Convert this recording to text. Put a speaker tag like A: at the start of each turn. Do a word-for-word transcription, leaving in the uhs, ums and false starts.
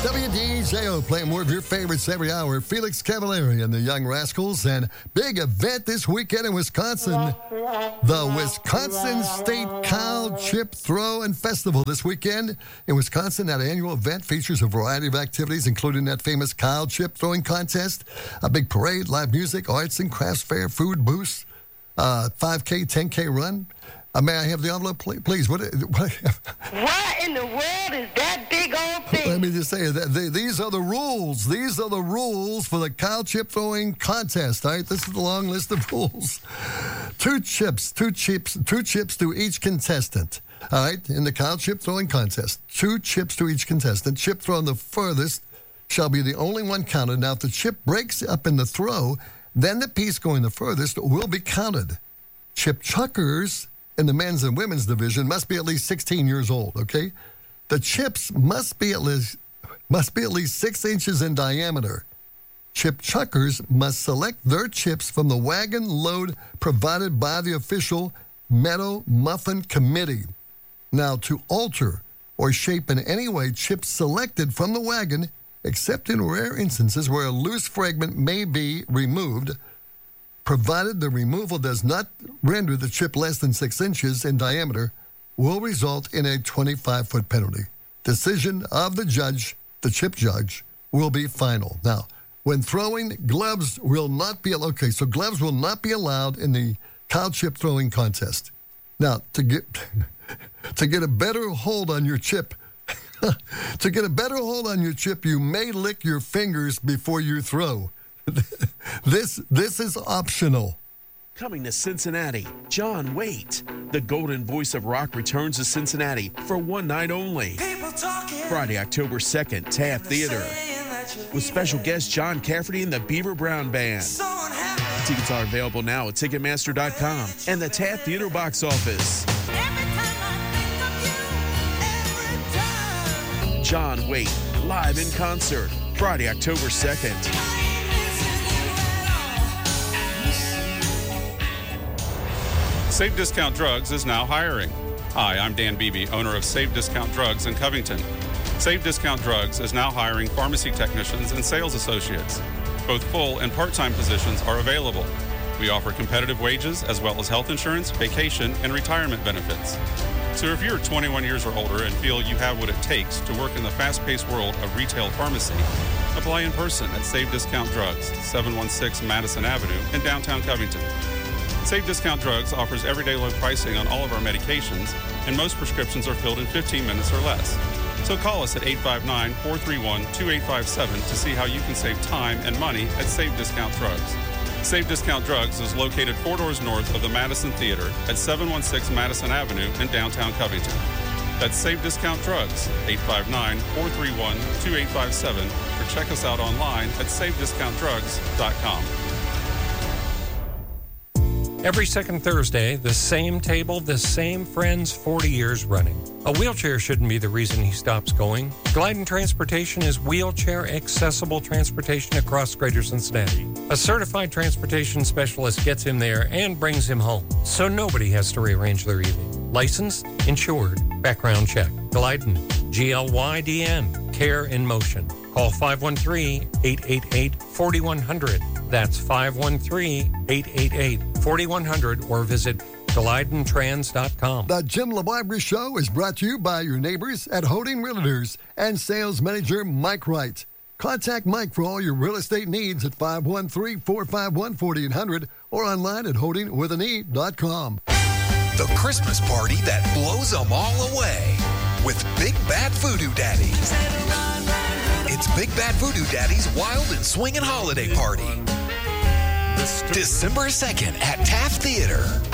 A: W D J O playing more of your favorites every hour. Felix Cavalieri and the Young Rascals. And big event this weekend in Wisconsin. The Wisconsin State Cow Chip Throw and Festival this weekend. In Wisconsin, that annual event features a variety of activities, including that famous cow chip throwing contest, a big parade, live music, arts and crafts fair, food booths, uh, five K, ten K run. Uh, may I have the envelope, please? What, what?
B: What in the world is that big old thing?
A: Let me just say that they, these are the rules. These are the rules for the cow chip throwing contest. All right, this is the long list of rules. Two chips, two chips, two chips to each contestant. All right, in the cow chip throwing contest, two chips to each contestant. Chip thrown the furthest shall be the only one counted. Now, if the chip breaks up in the throw, then the piece going the furthest will be counted. Chip chuckers in the men's and women's division must be at least sixteen years old, okay? The chips must be at least must be at least six inches in diameter. Chip chuckers must select their chips from the wagon load provided by the official Meadow Muffin Committee. Now, to alter or shape in any way chips selected from the wagon, except in rare instances where a loose fragment may be removed, provided the removal does not render the chip less than six inches in diameter, will result in a twenty-five foot penalty. Decision of the judge, the chip judge, will be final. Now, when throwing, gloves will not be, okay, so gloves will not be allowed in the cow chip throwing contest. Now, to get, to get a better hold on your chip, to get a better hold on your chip, you may lick your fingers before you throw. This this is optional.
C: Coming to Cincinnati, John Waite. The golden voice of rock returns to Cincinnati for one night only. Friday, October second, Taft Theater. With special guest John Cafferty and the Beaver Brown Band. Tickets are available now at Ticketmaster dot com and the Taft Theater box office. John Waite, live in concert. Friday, October second.
D: Save Discount Drugs is now hiring. Hi, I'm Dan Beebe, owner of Save Discount Drugs in Covington. Save Discount Drugs is now hiring pharmacy technicians and sales associates. Both full and part-time positions are available. We offer competitive wages as well as health insurance, vacation, and retirement benefits. So if you're twenty-one years or older and feel you have what it takes to work in the fast-paced world of retail pharmacy, apply in person at Save Discount Drugs, seven one six Madison Avenue in downtown Covington. Save Discount Drugs offers everyday low pricing on all of our medications, and most prescriptions are filled in fifteen minutes or less. So call us at eight five nine, four three one, two eight five seven to see how you can save time and money at Save Discount Drugs. Save Discount Drugs is located four doors north of the Madison Theater at seven one six Madison Avenue in downtown Covington. That's Save Discount Drugs, eight five nine, four three one, two eight five seven, or check us out online at save discount drugs dot com.
E: Every second Thursday, the same table, the same friends, forty years running. A wheelchair shouldn't be the reason he stops going. Glidden Transportation is wheelchair accessible transportation across Greater Cincinnati. A certified transportation specialist gets him there and brings him home, so nobody has to rearrange their evening. Licensed, insured, background check. Glidden, G L Y D N, Care in Motion. Call five one three, eight eight eight, four one zero zero. That's five one three, eight eight eight, four one zero zero or visit glidden trans dot com.
A: The Jim LaBarbera Show is brought to you by your neighbors at Holding Realtors and sales manager Mike Wright. Contact Mike for all your real estate needs at five one three, four five one, four eight zero zero or online at holding with an e dot com.
F: The Christmas party that blows them all away with Big Bad Voodoo Daddy. It's Big Bad Voodoo Daddy's Wild and Swingin' Holiday Party. December second at Taft Theater.